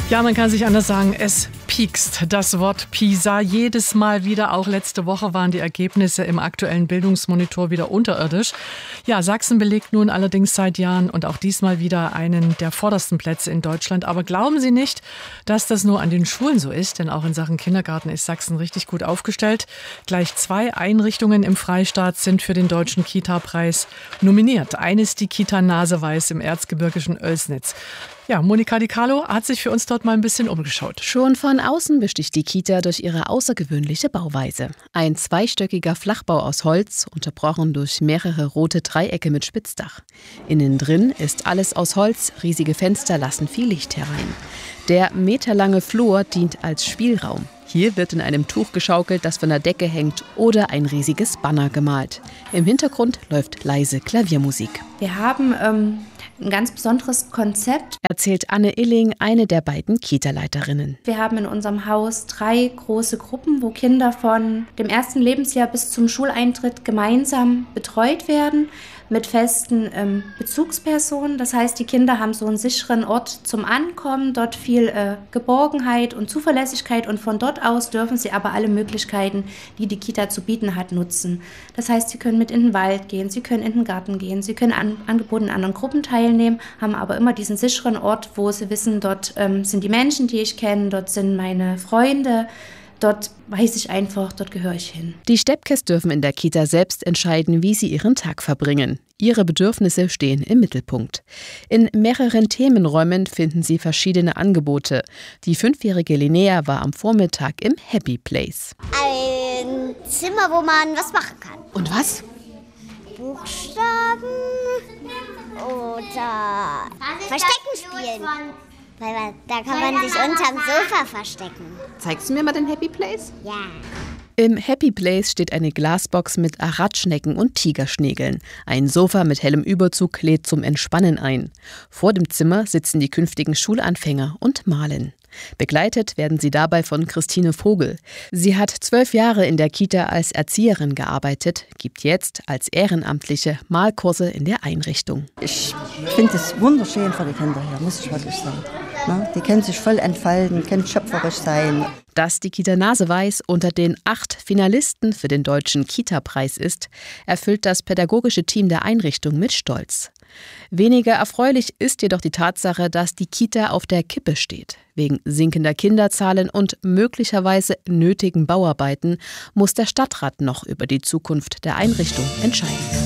Ja, man kann sich anders sagen, es piekst. Das Wort PISA jedes Mal wieder. Auch letzte Woche waren die Ergebnisse im aktuellen Bildungsmonitor wieder unterirdisch. Ja, Sachsen belegt nun allerdings seit Jahren und auch diesmal wieder einen der vordersten Plätze in Deutschland. Aber glauben Sie nicht, dass das nur an den Schulen so ist, denn auch in Sachen Kindergarten ist Sachsen richtig gut aufgestellt. Gleich 2 Einrichtungen im Freistaat sind für den Deutschen Kita-Preis nominiert. Eine ist die Kita Naseweiß im erzgebirgischen Oelsnitz. Ja, Monika Di Carlo hat sich für uns dort mal ein bisschen umgeschaut. Schon von außen besticht die Kita durch ihre außergewöhnliche Bauweise. Ein zweistöckiger Flachbau aus Holz, unterbrochen durch mehrere rote Dreiecke mit Spitzdach. Innen drin ist alles aus Holz, riesige Fenster lassen viel Licht herein. Der meterlange Flur dient als Spielraum. Hier wird in einem Tuch geschaukelt, das von der Decke hängt, oder ein riesiges Banner gemalt. Im Hintergrund läuft leise Klaviermusik. Wir haben ein ganz besonderes Konzept, erzählt Anne Illing, eine der beiden Kita-Leiterinnen. Wir haben in unserem Haus 3 große Gruppen, wo Kinder von dem ersten Lebensjahr bis zum Schuleintritt gemeinsam betreut werden mit festen Bezugspersonen. Das heißt, die Kinder haben so einen sicheren Ort zum Ankommen, dort viel Geborgenheit und Zuverlässigkeit und von dort aus dürfen sie aber alle Möglichkeiten, die die Kita zu bieten hat, nutzen. Das heißt, sie können mit in den Wald gehen, sie können in den Garten gehen, sie können an Angeboten in anderen Gruppen teilnehmen, haben aber immer diesen sicheren Ort, wo sie wissen, dort sind die Menschen, die ich kenne, dort sind meine Freunde. Dort weiß ich einfach, dort gehöre ich hin. Die Steppkes dürfen in der Kita selbst entscheiden, wie sie ihren Tag verbringen. Ihre Bedürfnisse stehen im Mittelpunkt. In mehreren Themenräumen finden sie verschiedene Angebote. Die 5-jährige Linnea war am Vormittag im Happy Place. Ein Zimmer, wo man was machen kann. Und was? Buchstaben oder Verstecken spielen. Weil da kann man sich unterm Sofa verstecken. Zeigst du mir mal den Happy Place? Ja. Im Happy Place steht eine Glasbox mit Aratschnecken und Tigerschnägeln. Ein Sofa mit hellem Überzug lädt zum Entspannen ein. Vor dem Zimmer sitzen die künftigen Schulanfänger und malen. Begleitet werden sie dabei von Christine Vogel. Sie hat 12 Jahre in der Kita als Erzieherin gearbeitet, gibt jetzt als Ehrenamtliche Malkurse in der Einrichtung. Ich finde es wunderschön für die Kinder hier, muss ich wirklich sagen. Die können sich voll entfalten, können schöpferisch sein. Dass die Kita Naseweiß unter den 8 Finalisten für den Deutschen Kita-Preis ist, erfüllt das pädagogische Team der Einrichtung mit Stolz. Weniger erfreulich ist jedoch die Tatsache, dass die Kita auf der Kippe steht. Wegen sinkender Kinderzahlen und möglicherweise nötigen Bauarbeiten muss der Stadtrat noch über die Zukunft der Einrichtung entscheiden.